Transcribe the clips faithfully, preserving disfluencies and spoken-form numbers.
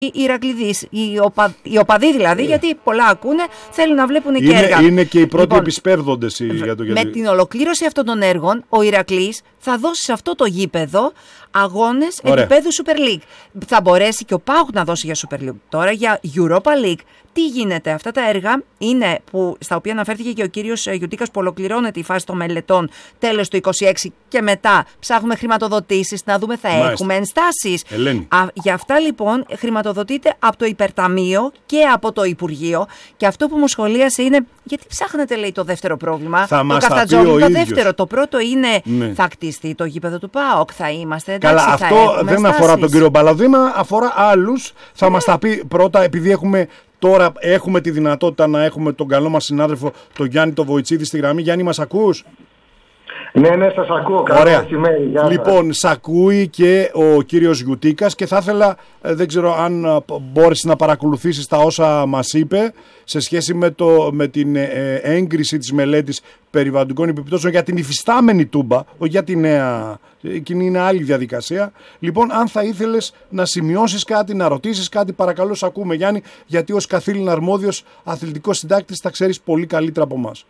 οι Ηρακληδείς, οι, οπα, οι οπαδοί δηλαδή, yeah. γιατί πολλά ακούνε, θέλουν να βλέπουν και είναι, έργα. Είναι και οι πρώτοι λοιπόν, επισπέρδοντες για το γιατί. Με την ολοκλήρωση αυτών των έργων, ο Ηρακλής θα δώσει σε αυτό το γήπεδο αγώνες επίπεδου Super League. Θα μπορέσει και ο ΠΑΟΚ να δώσει για Super League. Τώρα για Europa League. Τι γίνεται, αυτά τα έργα είναι που, στα οποία αναφέρθηκε και ο κύριος Γιουτίκας, που ολοκληρώνεται η φάση των μελετών τέλος του είκοσι έξι και μετά ψάχνουμε χρηματοδοτήσεις, να δούμε θα Μάλιστα. έχουμε ενστάσεις. Α, για αυτά λοιπόν χρηματοδοτείται από το Υπερταμείο και από το Υπουργείο, και αυτό που μου σχολίασε είναι γιατί ψάχνετε, λέει, το δεύτερο πρόβλημα, θα το Καφτατζόγλου, το δεύτερο. Το πρώτο είναι ναι. θα κτιστεί το γήπεδο του ΠΑΟΚ, θα είμαστε εντάξει. Καλά, θα αυτό δεν ενστάσεις. αφορά τον κύριο Μπαλαδίμα, αφορά άλλους. Θα ναι. μας τα πει πρώτα, επειδή έχουμε τώρα έχουμε τη δυνατότητα να έχουμε τον καλό μας συνάδελφο, τον Γιάννη το Βοητσίδη, στη γραμμή. Γιάννη, μας ακούς? Ναι, ναι, σας ακούω. Καλό μεσημέρι. Λοιπόν, σ' ακούει και ο κύριος Γιουτίκας και θα ήθελα, δεν ξέρω αν μπόρεσες να παρακολουθήσεις τα όσα μας είπε σε σχέση με, το, με την έγκριση της μελέτης περιβαλλοντικών επιπτώσεων για την υφιστάμενη Τούμπα, όχι για τη νέα, εκείνη είναι άλλη διαδικασία. Λοιπόν, αν θα ήθελες να σημειώσεις κάτι, να ρωτήσεις κάτι, παρακαλώ, σ' ακούμε, Γιάννη, γιατί ως καθήλυν αρμόδιος αθλητικός συντάκτης τα ξέρεις πολύ καλύτερα από εμάς.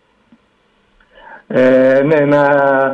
Ε, ναι, να,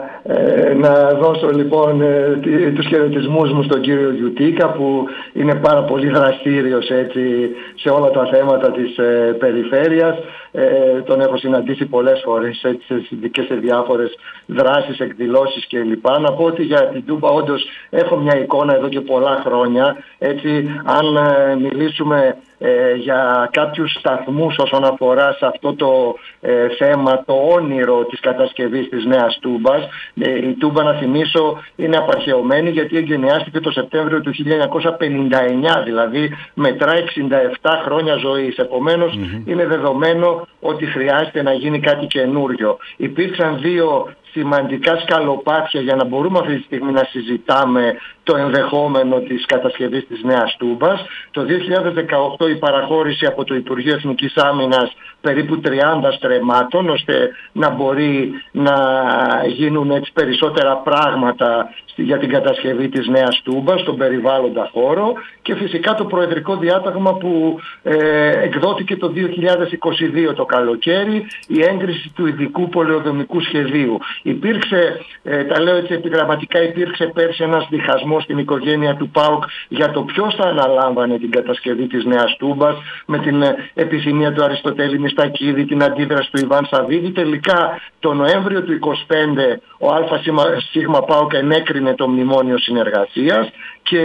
ε, να δώσω λοιπόν ε, τους χαιρετισμούς μου στον κύριο Γιουτίκα, που είναι πάρα πολύ δραστήριος έτσι, σε όλα τα θέματα της ε, περιφέρειας. Ε, τον έχω συναντήσει πολλές φορές έτσι, και σε διάφορες δράσεις, εκδηλώσεις κλπ. Να πω ότι για την Τούμπα όντως έχω μια εικόνα εδώ και πολλά χρόνια. Έτσι, αν ε, μιλήσουμε Ε, για κάποιους σταθμούς όσον αφορά σε αυτό το ε, θέμα, το όνειρο της κατασκευής της νέας Τούμπας. Ε, η Τούμπα, να θυμίσω, είναι απαρχαιωμένη γιατί εγκαινιάστηκε το Σεπτέμβριο του χίλια εννιακόσια πενήντα εννιά, δηλαδή μετρά εξήντα επτά χρόνια ζωής. Επομένως, mm-hmm. είναι δεδομένο ότι χρειάζεται να γίνει κάτι καινούριο. Υπήρξαν δύο σημαντικά σκαλοπάτια για να μπορούμε αυτή τη στιγμή να συζητάμε το ενδεχόμενο της κατασκευής της νέας Τούμπας. Το δύο χιλιάδες δεκαοκτώ η παραχώρηση από το Υπουργείο Εθνικής Άμυνας περίπου τριάντα στρεμμάτων, ώστε να μπορεί να γίνουν έτσι περισσότερα πράγματα για την κατασκευή της νέας Τούμπας στον περιβάλλοντα χώρο, και φυσικά το προεδρικό διάταγμα που ε, εκδόθηκε το δύο χιλιάδες είκοσι δύο το καλοκαίρι, η έγκριση του ειδικού πολεοδομικού σχεδίου. Υπήρξε, ε, τα λέω έτσι επιγραμματικά, υπήρξε πέρσι ένας διχασμός στην οικογένεια του ΠΑΟΚ για το ποιος θα αναλάμβανε την κατασκευή της νέας Τούμπας, με την ε, επιθυμία του Αριστοτέλη Μιστακίδη, την αντίδραση του Ιβάν Σαββίδη. Τελικά το Νοέμβριο του είκοσι πέντε ο ΑΣ ΠΑΟΚ ενέκρινε το μνημόνιο συνεργασίας, και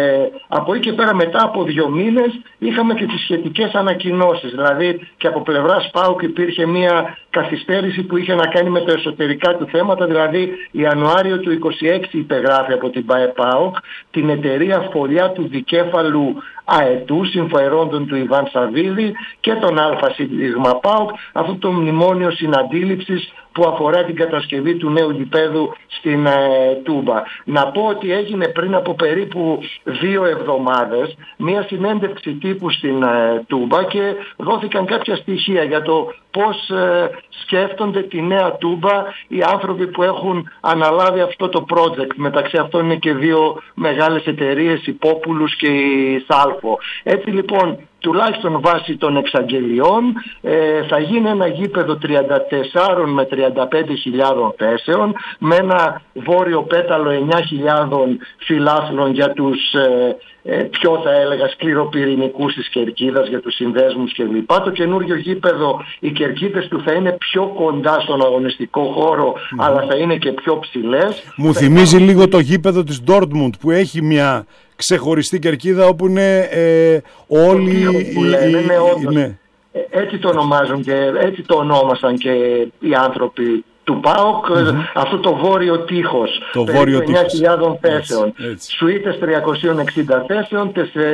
από εκεί και πέρα μετά από δύο μήνες είχαμε και τις σχετικές ανακοινώσεις. Δηλαδή και από πλευράς ΠΑΟΚ υπήρχε μια καθυστέρηση που είχε να κάνει με τα εσωτερικά του θέματα. Δηλαδή Ιανουάριο του είκοσι έξι υπεγράφει από την ΠΑΟΚ την εταιρεία Φωλιά του Δικέφαλου ΑΕΤΟΥ, συμφερόντων του Ιβάν Σαββίδη, και τον ΑΣ ΠΑΟΚ, αυτό το μνημόνιο συναντήληψης που αφορά την κατασκευή του νέου γηπέδου στην ε, Τούμπα. Να πω ότι έγινε πριν από περίπου δύο εβδομάδες μία συνέντευξη τύπου στην ε, Τούμπα, και δόθηκαν κάποια στοιχεία για το πώς ε, σκέφτονται τη νέα Τούμπα οι άνθρωποι που έχουν αναλάβει αυτό το project. Μεταξύ αυτών είναι και δύο μεγάλες εταιρείες, η Πόπουλους και η Σάλφο. Έτσι λοιπόν, τουλάχιστον βάσει των εξαγγελιών, ε, θα γίνει ένα γήπεδο τριάντα τέσσερα με τριάντα πέντε χιλιάδων θέσεων, με ένα βόρειο πέταλο εννιά χιλιάδων φιλάθλων για τους ε, ε, πιο, θα έλεγα, σκληροπυρηνικούς της Κερκίδας, για τους συνδέσμους κλπ. Το καινούριο γήπεδο, οι κερκίδες του θα είναι πιο κοντά στον αγωνιστικό χώρο, mm. αλλά θα είναι και πιο ψηλές. Μου θα θυμίζει είναι... λίγο το γήπεδο της Dortmund, που έχει μια ξεχωριστή κερκίδα όπου είναι ε, όλοι οι... Λένε, ναι, όντως. Ναι. Έτσι το ονομάζουν και έτσι το ονόμασαν και οι άνθρωποι του ΠΑΟΚ, mm-hmm. αυτό το βόρειο τείχος, το βόρειο εννιά χιλιάδων θέσεων, σουίτες τριακόσιες εξήντα θέσεων,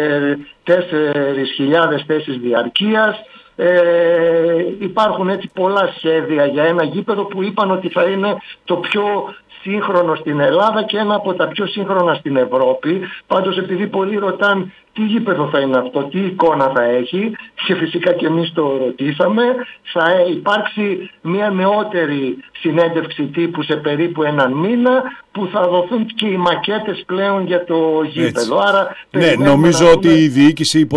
τέσσερις χιλιάδες θέσεις διαρκείας. Ε, υπάρχουν έτσι πολλά σχέδια για ένα γήπεδο που είπαν ότι θα είναι το πιο σύγχρονο στην Ελλάδα και ένα από τα πιο σύγχρονα στην Ευρώπη. Πάντως, επειδή πολλοί ρωτάνε τι γήπεδο θα είναι αυτό, τι εικόνα θα έχει, και φυσικά και εμείς το ρωτήσαμε, θα υπάρξει μια νεότερη συνέντευξη τύπου σε περίπου έναν μήνα, που θα δοθούν και οι μακέτες πλέον για το γήπεδο. Άρα, ναι, νομίζω ότι η διοίκηση